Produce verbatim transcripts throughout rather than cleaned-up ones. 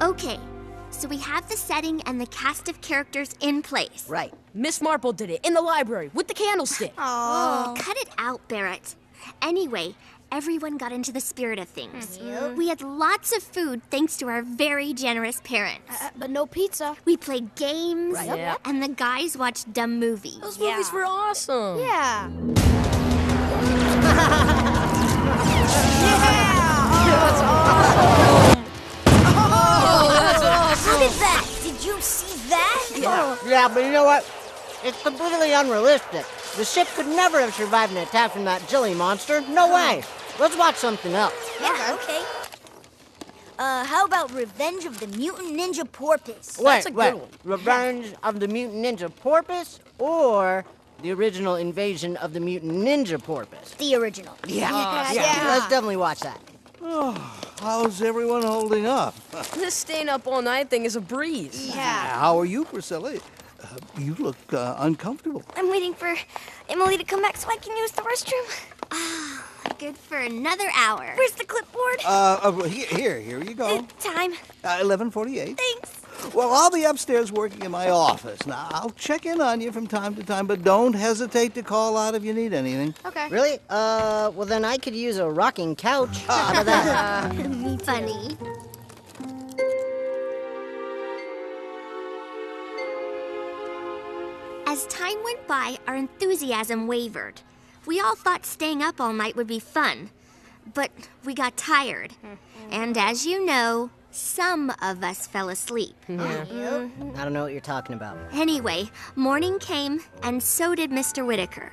Okay, so we have the setting and the cast of characters in place. Right. Miss Marple did it in the library with the candlestick. Oh, cut it out, Barrett. Anyway, everyone got into the spirit of things. Yep. We had lots of food thanks to our very generous parents. Uh, but no pizza. We played games, Right. Yeah. and the guys watched dumb movies. Those Yeah. movies were awesome. Yeah. Look at that! Did you see that? Yeah. Yeah, but you know what? It's completely unrealistic. The ship could never have survived an attack from that jelly monster. No way. Let's watch something else. Yeah, okay. Uh, how about Revenge of the Mutant Ninja Porpoise? Wait, a good wait. one. Revenge of the Mutant Ninja Porpoise or the original Invasion of the Mutant Ninja Porpoise? The original. Yeah. Yeah, yeah. yeah. Let's definitely watch that. How's everyone holding up? This staying up all night thing is a breeze. Yeah. How are you, Priscilla? Uh, you look uh, uncomfortable. I'm waiting for Emily to come back so I can use the restroom. Good for another hour. Where's the clipboard? Uh, uh here, here, here you go. Time. Uh, eleven forty-eight. Thanks. Well, I'll be upstairs working in my office. Now, I'll check in on you from time to time, but don't hesitate to call out if you need anything. Okay. Really? Uh, well then I could use a rocking couch. How about that? Funny. As time went by, our enthusiasm wavered. We all thought staying up all night would be fun, but we got tired. And as you know, some of us fell asleep. I don't know what you're talking about. Anyway, morning came, and so did Mister Whitaker.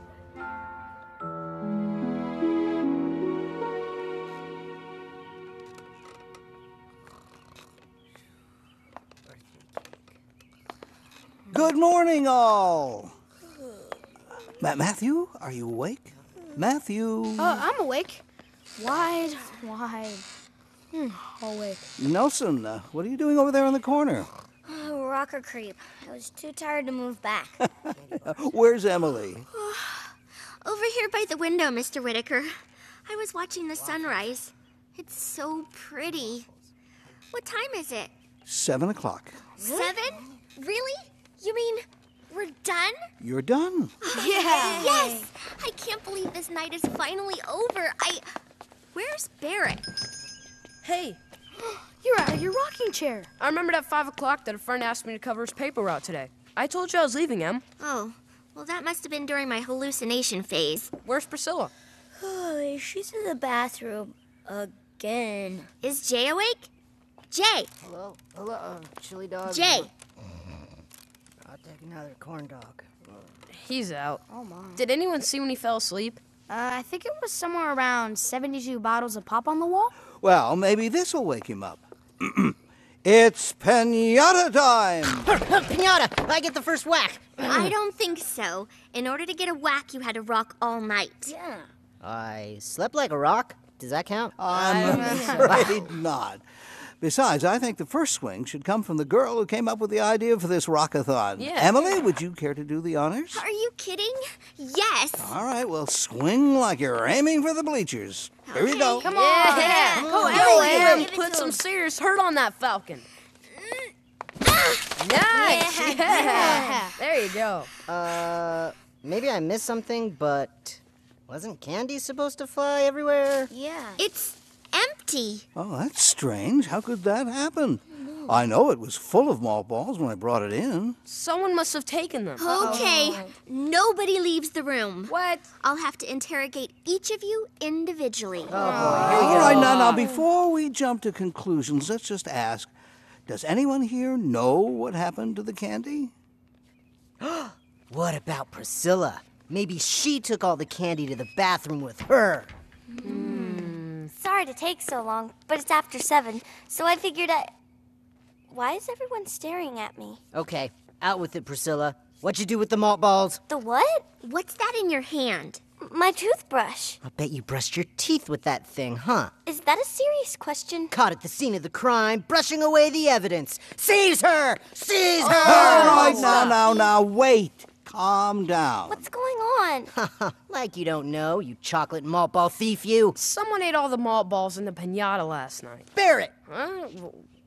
Good morning, all. Ma- Matthew, are you awake? Matthew. Uh, I'm awake. Wide, wide. Hmm, awake. Nelson, uh, what are you doing over there in the corner? Oh, rocker creep. I was too tired to move back. Uh, where's Emily? Over here by the window, Mister Whitaker. I was watching the sunrise. It's so pretty. What time is it? Seven o'clock. Seven? Really? You mean we're done? You're done. Yeah. Yes! I can't believe this night is finally over. I... Where's Barrett? Hey, You're out of your rocking chair. I remembered at five o'clock that a friend asked me to cover his paper route today. I told you I was leaving, Em. Oh, well, that must have been during my hallucination phase. Where's Priscilla? Oh, she's in the bathroom again. Is Jay awake? Jay! Hello? Hello? Uh, chili dog? Jay! I'll take another corn dog. He's out. Oh, my. Did anyone see when he fell asleep? Uh, I think it was somewhere around seventy-two bottles of pop on the wall. Well, maybe this'll wake him up. It's pinata time! Pinata! I get the first whack. I don't think so. In order to get a whack, you had to rock all night. Yeah. I slept like a rock. Does that count? I'm afraid not. Besides, I think the first swing should come from the girl who came up with the idea for this rockathon. Yeah. Emily, would you care to do the honors? Are you kidding? Yes! All right, well, swing like you're aiming for the bleachers. Here you go. Come on. Yeah. Go, Yo, Emily. Em, Give it put to some him. serious hurt on that falcon. Nice. Yeah. There you go. Uh, maybe I missed something, but wasn't candy supposed to fly everywhere? Yeah. It's empty. Oh, that's strange. How could that happen? I know it was full of malt balls when I brought it in. Someone must have taken them. Okay, nobody leaves the room. What? I'll have to interrogate each of you individually. All right, now, now, before we jump to conclusions, let's just ask, does anyone here know what happened to the candy? What about Priscilla? Maybe she took all the candy to the bathroom with her. Sorry to take so long, but it's after seven, so I figured I... Why is everyone staring at me? Okay, out with it, Priscilla. What'd you do with the malt balls? The what? What's that in your hand? My toothbrush. I'll bet you brushed your teeth with that thing, huh? Is that a serious question? Caught at the scene of the crime, brushing away the evidence. Seize her! Seize All her! right, now, now, now, wait. Calm down. What's going on? Like you don't know, you chocolate malt ball thief, you. Someone ate all the malt balls in the pinata last night. Barrett! Huh?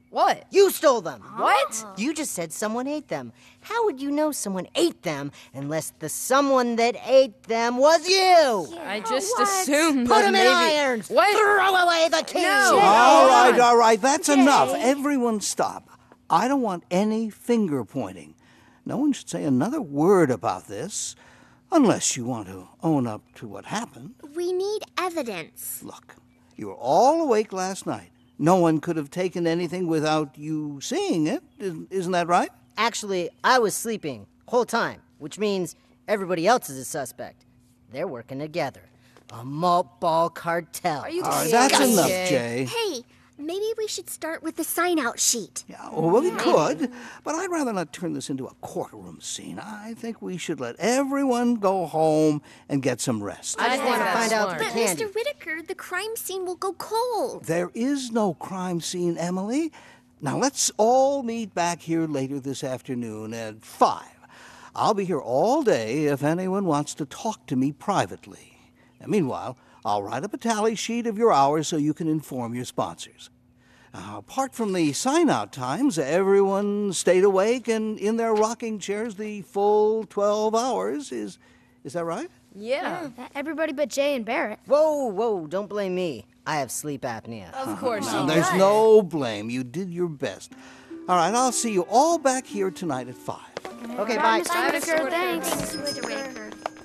What? You stole them. What? You just said someone ate them. How would you know someone ate them unless the someone that ate them was you? I just assumed Put that them maybe... in irons. What? Throw away the key. No. All right, all right, that's enough. Everyone stop. I don't want any finger pointing. No one should say another word about this, unless you want to own up to what happened. We need evidence. Look, you were all awake last night. No one could have taken anything without you seeing it. Isn't isn't that right? Actually, I was sleeping whole time, which means everybody else is a suspect. They're working together. A malt ball cartel. Are you All right, kidding that's me? enough, Jay. Hey, maybe we should start with the sign-out sheet. Yeah, well, we could, but I'd rather not turn this into a courtroom scene. I think we should let everyone go home and get some rest. I just want to that's find out smart. the But candy. Mister Whitaker, the crime scene will go cold. There is no crime scene, Emily. Now, let's all meet back here later this afternoon at five. I'll be here all day if anyone wants to talk to me privately. Now, meanwhile, I'll write up a tally sheet of your hours so you can inform your sponsors. Uh, apart from the sign-out times, everyone stayed awake and in their rocking chairs the full twelve hours. Is is that right? Yeah. Everybody but Jay and Barrett. Whoa, whoa, don't blame me. I have sleep apnea. Of course Now, you there's do. no blame. You did your best. All right, I'll see you all back here tonight at five. Okay, bye. Mister Whitaker, thanks. Thanks, Mister Whitaker.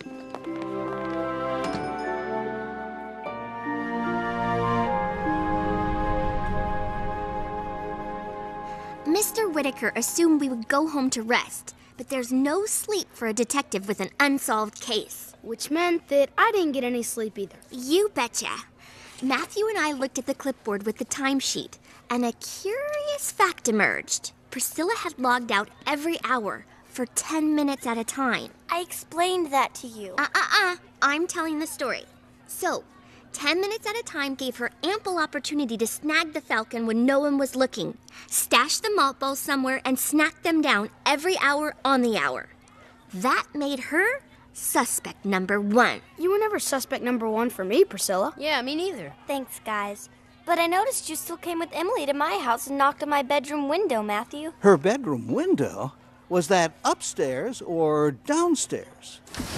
Mister Whitaker assumed we would go home to rest, but there's no sleep for a detective with an unsolved case. Which meant that I didn't get any sleep either. You betcha. Matthew and I looked at the clipboard with the timesheet, and a curious fact emerged. Priscilla had logged out every hour for ten minutes at a time. I explained that to you. Uh-uh-uh, I'm telling the story. So, ten minutes at a time gave her ample opportunity to snag the falcon when no one was looking, stash the malt balls somewhere, and snack them down every hour on the hour. That made her suspect number one. You were never suspect number one for me, Priscilla. Yeah, me neither. Thanks, guys. But I noticed you still came with Emily to my house and knocked on my bedroom window, Matthew. Her bedroom window? Was that upstairs or downstairs?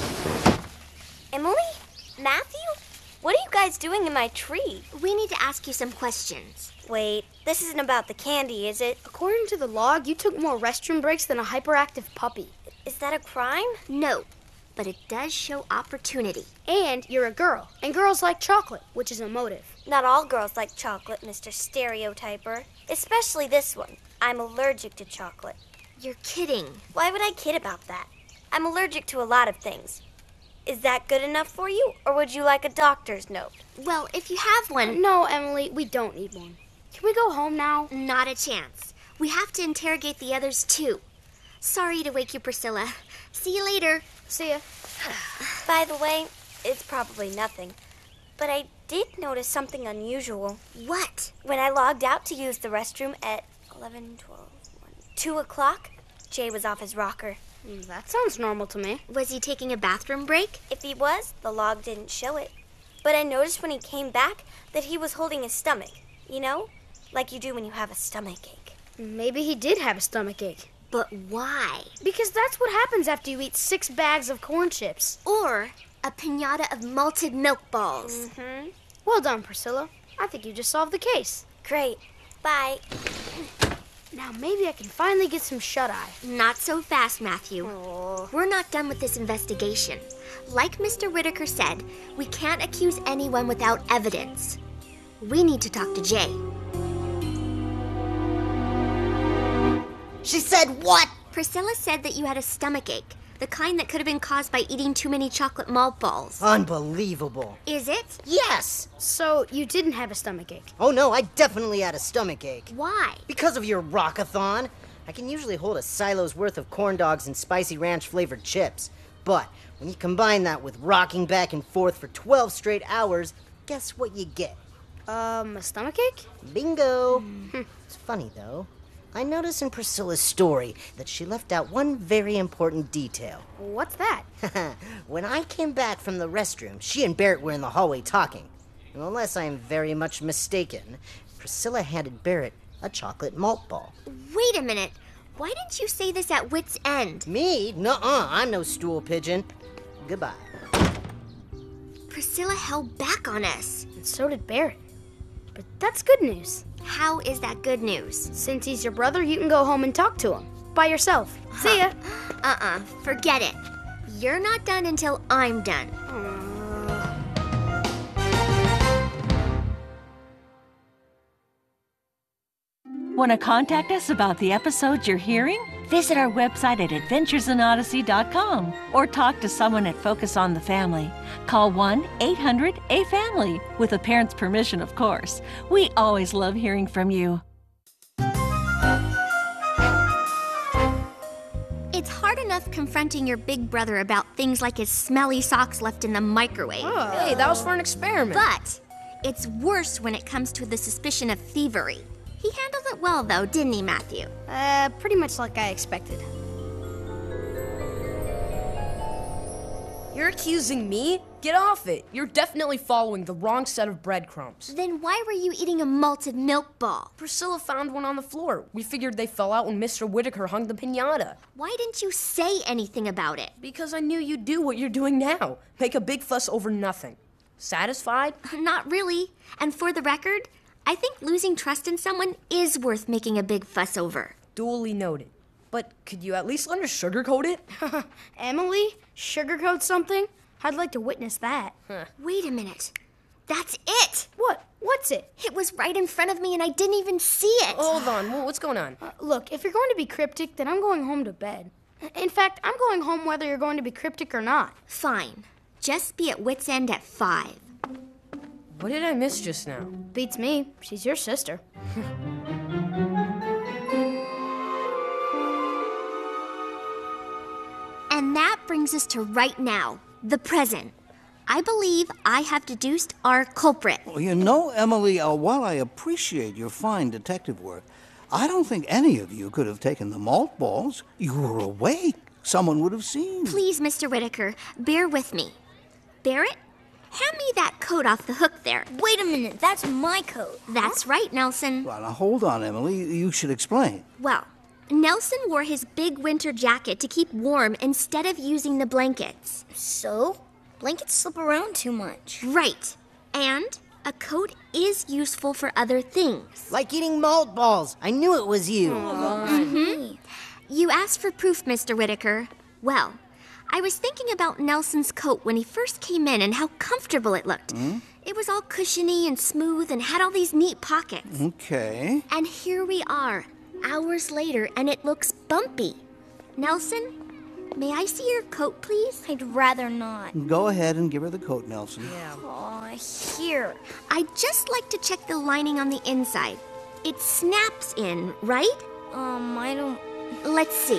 Emily? Matthew? What are you guys doing in my tree? We need to ask you some questions. Wait, this isn't about the candy, is it? According to the log, you took more restroom breaks than a hyperactive puppy. Is that a crime? No, but it does show opportunity. And you're a girl. And girls like chocolate, which is a motive. Not all girls like chocolate, Mister Stereotyper. Especially this one. I'm allergic to chocolate. You're kidding. Why would I kid about that? I'm allergic to a lot of things. Is that good enough for you, or would you like a doctor's note? Well, if you have one, No, Emily, we don't need one. Can we go home now? not a chance. We have to interrogate the others too. Sorry to wake you, Priscilla. See you later. See ya. By the way, it's probably nothing, but I did notice something unusual. What? When I logged out to use the restroom at eleven, twelve, one, two o'clock, Jay was off his rocker. Mm, That sounds normal to me. Was he taking a bathroom break? If he was, the log didn't show it. But I noticed when he came back that he was holding his stomach. You know? Like you do when you have a stomach ache. Maybe he did have a stomach ache. But why? Because that's what happens after you eat six bags of corn chips. Or a piñata of malted milk balls. Mm-hmm. Well done, Priscilla. I think you just solved the case. Great. Bye. Now maybe I can finally get some shut-eye. Not so fast, Matthew. Oh. We're not done with this investigation. Like Mister Whitaker said, we can't accuse anyone without evidence. We need to talk to Jay. She said what? Priscilla said that you had a stomach ache, the kind that could have been caused by eating too many chocolate malt balls. Unbelievable. Is it? Yes. So you didn't have a stomach ache. Oh no, I definitely had a stomach ache. Why? Because of your rockathon. I can usually hold a silo's worth of corn dogs and spicy ranch flavored chips. But when you combine that with rocking back and forth for twelve straight hours, guess what you get? Um, a stomach ache? Bingo. It's funny though. I noticed in Priscilla's story that she left out one very important detail. What's that? When I came back from the restroom, she and Barrett were in the hallway talking. And unless I am very much mistaken, Priscilla handed Barrett a chocolate malt ball. Wait a minute. Why didn't you say this at wit's end? Me? Nuh-uh, I'm no stool pigeon. Goodbye. Priscilla held back on us. And so did Barrett. But that's good news. How is that good news? Since he's your brother, you can go home and talk to him. By yourself. See ya. Uh-uh, forget it. You're not done until I'm done. Want to contact us about the episodes you're hearing? Visit our website at adventures in odyssey dot com or talk to someone at Focus on the Family. Call one eight hundred A family, with a parent's permission, of course. We always love hearing from you. It's hard enough confronting your big brother about things like his smelly socks left in the microwave. Hey, that was for an experiment. But it's worse when it comes to the suspicion of thievery. He handled it well, though, didn't he, Matthew? Uh, pretty much like I expected. You're accusing me? Get off it. You're definitely following the wrong set of breadcrumbs. Then why were you eating a malted milk ball? Priscilla found one on the floor. We figured they fell out when Mister Whitaker hung the piñata. Why didn't you say anything about it? Because I knew you'd do what you're doing now. Make a big fuss over nothing. Satisfied? Not really. And for the record, I think losing trust in someone is worth making a big fuss over. Duly noted. But could you at least learn to sugarcoat it? Emily, sugarcoat something? I'd like to witness that. Wait a minute. That's it! What? What's it? It was right in front of me and I didn't even see it. Hold on. Wha- What's going on? Uh, look, if you're going to be cryptic, then I'm going home to bed. In fact, I'm going home whether you're going to be cryptic or not. Fine. Just be at wit's end at five. What did I miss just now? Beats me. She's your sister. And that brings us to right now, the present. I believe I have deduced our culprit. Well, you know, Emily, uh, while I appreciate your fine detective work, I don't think any of you could have taken the malt balls. You were awake. Someone would have seen. Please, Mister Whitaker, bear with me. Barrett, hand me that coat off the hook there. Wait a minute, that's my coat. That's right, Nelson. Well, now hold on, Emily. You should explain. Well, Nelson wore his big winter jacket to keep warm instead of using the blankets. So? Blankets slip around too much. Right. And a coat is useful for other things. Like eating malt balls. I knew it was you. Mm-hmm. You asked for proof, Mister Whitaker. Well, I was thinking about Nelson's coat when he first came in and how comfortable it looked. Mm? It was all cushiony and smooth and had all these neat pockets. Okay. And here we are, hours later, and it looks bumpy. Nelson, may I see your coat, please? I'd rather not. Go ahead and give her the coat, Nelson. Yeah. Aw, here. I'd just like to check the lining on the inside. It snaps in, right? Um, I don't... Let's see.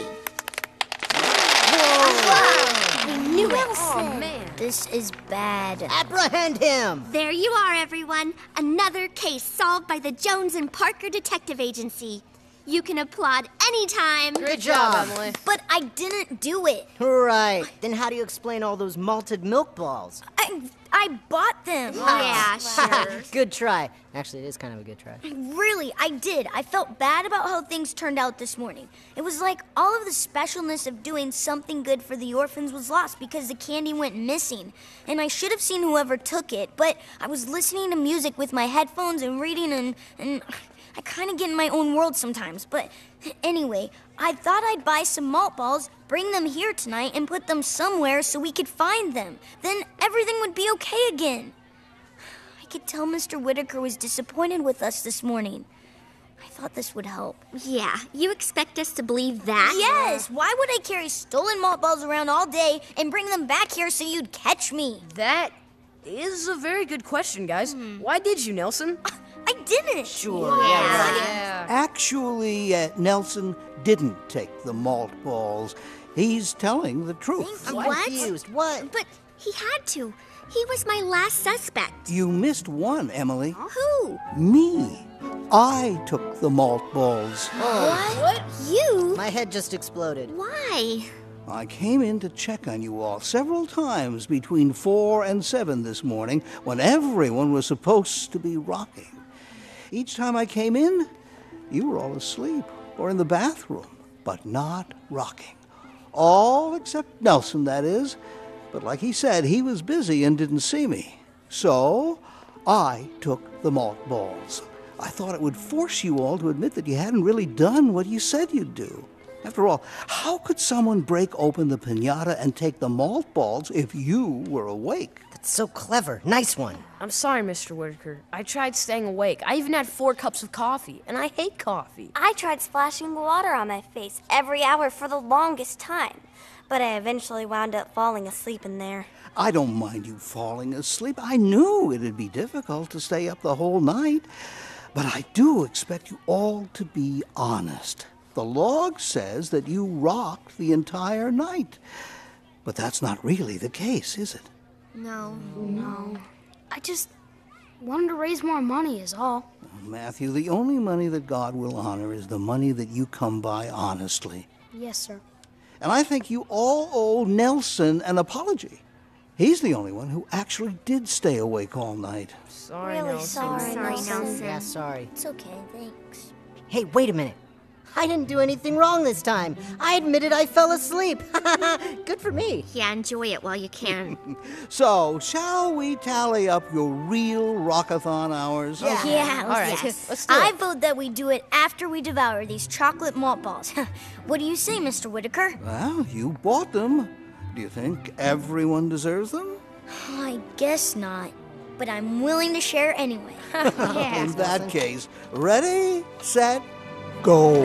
I knew it. Oh, man. This is bad. Apprehend him! There you are, everyone. Another case solved by the Jones and Parker Detective Agency. You can applaud anytime. Great job, Emily. But I didn't do it. Right. Then how do you explain all those malted milk balls? I I bought them. Yeah, sure. Good try. Actually, it is kind of a good try. Really, I did. I felt bad about how things turned out this morning. It was like all of the specialness of doing something good for the orphans was lost because the candy went missing. And I should have seen whoever took it, but I was listening to music with my headphones and reading and... and I kind of get in my own world sometimes, but anyway, I thought I'd buy some malt balls, bring them here tonight, and put them somewhere so we could find them. Then everything would be okay again. I could tell Mister Whitaker was disappointed with us this morning. I thought this would help. Yeah, you expect us to believe that? Yes! Why would I carry stolen malt balls around all day and bring them back here so you'd catch me? That is a very good question, guys. Why did you, Nelson? I didn't. Sure. Yeah. Actually, uh, Nelson didn't take the malt balls. He's telling the truth. I'm What? confused. What? But he had to. He was my last suspect. You missed one, Emily. Who? Me. I took the malt balls. What? You? My head just exploded. Why? I came in to check on you all several times between four and seven this morning when everyone was supposed to be rocking. Each time I came in, you were all asleep or in the bathroom, but not rocking. All except Nelson, that is. But like he said, he was busy and didn't see me. So I took the malt balls. I thought it would force you all to admit that you hadn't really done what you said you'd do. After all, how could someone break open the piñata and take the malt balls if you were awake? That's so clever. Nice one. I'm sorry, Mister Whitaker. I tried staying awake. I even had four cups of coffee, and I hate coffee. I tried splashing water on my face every hour for the longest time, but I eventually wound up falling asleep in there. I don't mind you falling asleep. I knew it'd be difficult to stay up the whole night. But I do expect you all to be honest. The log says that you rocked the entire night. But that's not really the case, is it? No. No. I just wanted to raise more money is all. Matthew, the only money that God will honor is the money that you come by honestly. Yes, sir. And I think you all owe Nelson an apology. He's the only one who actually did stay awake all night. Sorry, Really Nelson. sorry, Sorry, Nelson. Nelson. Yeah, sorry. It's okay, thanks. Hey, wait a minute. I didn't do anything wrong this time. I admitted I fell asleep. Good for me. Yeah, enjoy it while you can. So, shall we tally up your real Rockathon hours? Yeah. Yeah, All right, let's, let's do I it. vote that we do it after we devour these chocolate malt balls. What do you say, Mister Whitaker? Well, you bought them. Do you think everyone deserves them? I guess not, but I'm willing to share anyway. In that case, ready, set, go.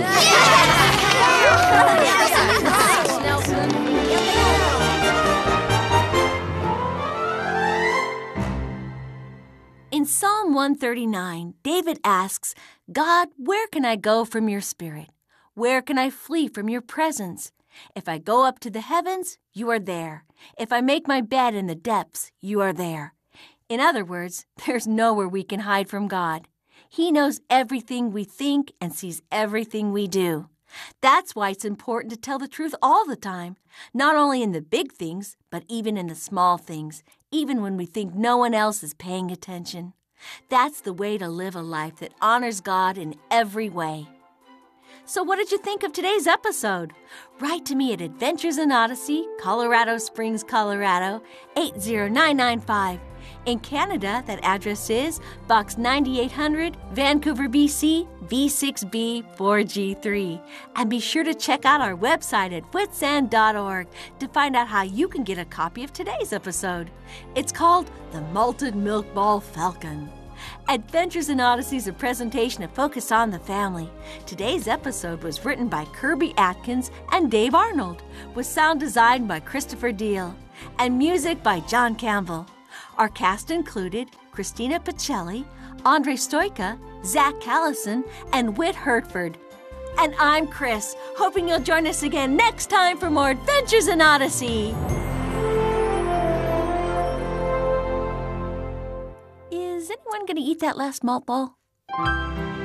In Psalm one thirty-nine, David asks, God, where can I go from your spirit? Where can I flee from your presence? If I go up to the heavens, you are there. If I make my bed in the depths, you are there. In other words, there's nowhere we can hide from God. He knows everything we think and sees everything we do. That's why it's important to tell the truth all the time, not only in the big things, but even in the small things, even when we think no one else is paying attention. That's the way to live a life that honors God in every way. So what did you think of today's episode? Write to me at Adventures in Odyssey, Colorado Springs, Colorado, eight zero nine nine five. In Canada, that address is Box ninety-eight hundred, Vancouver, B C, V six B four G three. And be sure to check out our website at witsand dot org to find out how you can get a copy of today's episode. It's called The Malted Milk Ball Falcon. Adventures in Odyssey is a presentation of Focus on the Family. Today's episode was written by Kirby Atkins and Dave Arnold, with sound designed by Christopher Deal, and music by John Campbell. Our cast included Christina Pacelli, Andre Stoika, Zach Callison, and Whit Hertford. And I'm Chris, hoping you'll join us again next time for more Adventures in Odyssey. Is anyone going to eat that last malt ball?